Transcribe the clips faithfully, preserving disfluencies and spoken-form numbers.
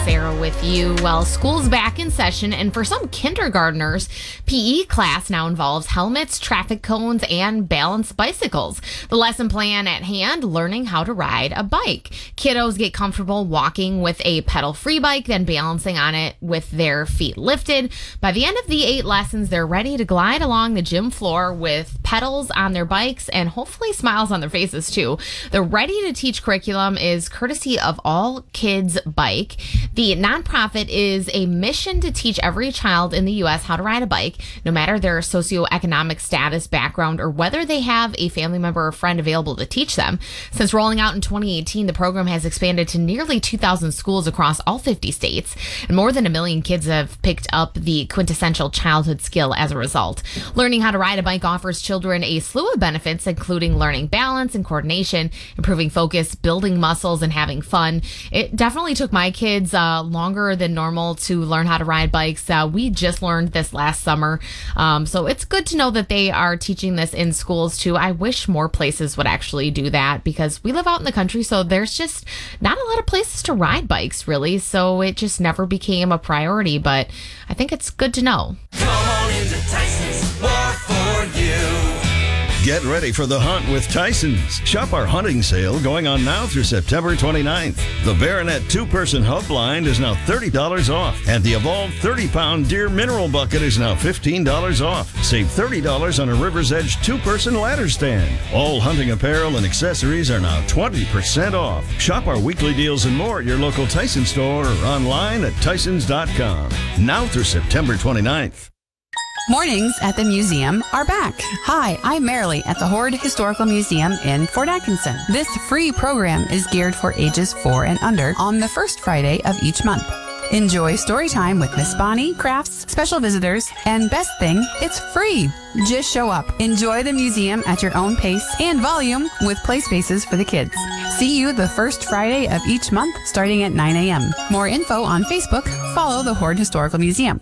Sarah with you. Well, school's back in session, and for some kindergartners, P E class now involves helmets, traffic cones, and balanced bicycles. The lesson plan at hand, learning how to ride a bike. Kiddos get comfortable walking with a pedal-free bike, then balancing on it with their feet lifted. By the end of the eight lessons, they're ready to glide along the gym floor with pedals on their bikes and hopefully smiles on their faces too. The Ready to Teach curriculum is courtesy of All Kids Bike. The nonprofit is a mission to teach every child in the U S how to ride a bike, no matter their socioeconomic status, background, or whether they have a family member or friend available to teach them. Since rolling out in twenty eighteen, the program has expanded to nearly two thousand schools across all fifty states, and more than a million kids have picked up the quintessential childhood skill as a result. Learning how to ride a bike offers children a slew of benefits, including learning balance and coordination, improving focus, building muscles, and having fun. It definitely took my kids uh, longer than normal to learn how to ride bikes. Uh, we just learned this last summer, um, so it's good to know that they are teaching this in schools too. I wish more places would actually do that, because we live out in the country, so there's just not a lot of places to ride bikes, really, so it just never became a priority, but I think it's good to know. Come on into Tyson's, more for you. Get ready for the hunt with Tyson's. Shop our hunting sale going on now through September twenty-ninth. The Baronet two-person hub blind is now thirty dollars off, and the Evolve thirty-pound deer mineral bucket is now fifteen dollars off. Save thirty dollars on a River's Edge two-person ladder stand. All hunting apparel and accessories are now twenty percent off. Shop our weekly deals and more at your local Tyson store or online at tysons dot com. Now through September twenty-ninth. Mornings at the museum are back. Hi, I'm Marilee at the Hoard Historical Museum in Fort Atkinson. This free program is geared for ages four and under on the first Friday of each month. Enjoy story time with Miss Bonnie, crafts, special visitors, and best thing, it's free. Just show up. Enjoy the museum at your own pace and volume with play spaces for the kids. See you the first Friday of each month starting at nine a.m. More info on Facebook. Follow the Hoard Historical Museum.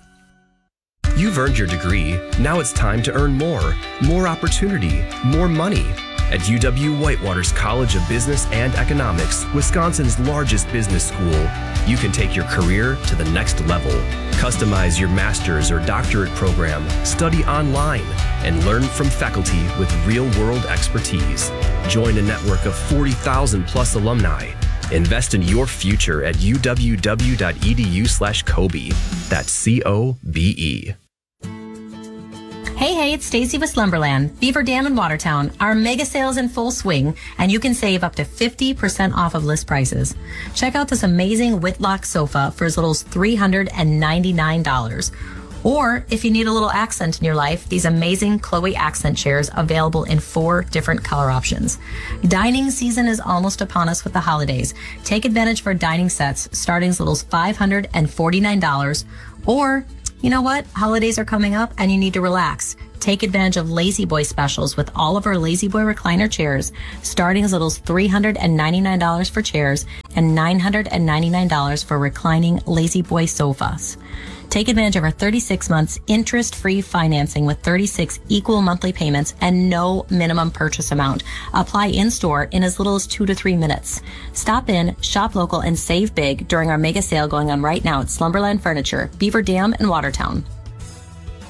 You've earned your degree. Now it's time to earn more. More opportunity. More money. At U W-Whitewater's College of Business and Economics, Wisconsin's largest business school, you can take your career to the next level. Customize your master's or doctorate program, study online, and learn from faculty with real-world expertise. Join a network of forty thousand plus alumni. Invest in your future at u w w dot e d u slash Kobe. That's C O B E. Hey, hey, it's Stacy with Slumberland, Beaver Dam in Watertown. Our mega sale is in full swing, and you can save up to fifty percent off of list prices. Check out this amazing Whitlock sofa for as little as three hundred ninety-nine dollars. Or if you need a little accent in your life, these amazing Chloe accent chairs available in four different color options. Dining season is almost upon us with the holidays. Take advantage of our dining sets starting as little as five hundred forty-nine dollars. Or, you know what? Holidays are coming up and you need to relax. Take advantage of Lazy Boy specials with all of our Lazy Boy recliner chairs, starting as little as three hundred ninety-nine dollars for chairs and nine hundred ninety-nine dollars for reclining Lazy Boy sofas. Take advantage of our thirty-six months interest-free financing with thirty-six equal monthly payments and no minimum purchase amount. Apply in-store in as little as two to three minutes. Stop in, shop local, and save big during our mega sale going on right now at Slumberland Furniture, Beaver Dam, and Watertown.